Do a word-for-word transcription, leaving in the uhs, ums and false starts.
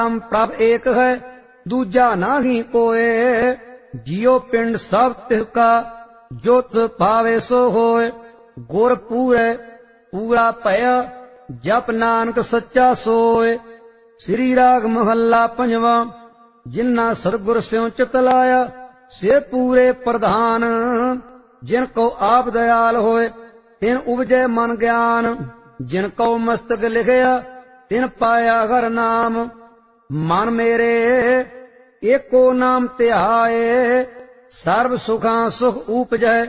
नाम प्रभ एक है दूजा नाही कोय। जियो पिंड सब तिसका जोत पावे सो होय। गुर पूरे पूरा भया जप नानक सच्चा सोय। श्री राग महला पंजवा। जिन्ना सतगुर स्यों चित लाया से पूरे प्रधान। जिनको आप दयाल होए तिन उपजै मन ज्ञान। जिनको मस्तक लिखया तिन पाया हर नाम। मन मेरे एको नाम तिहाए सर्व सुखां सुख उपजै।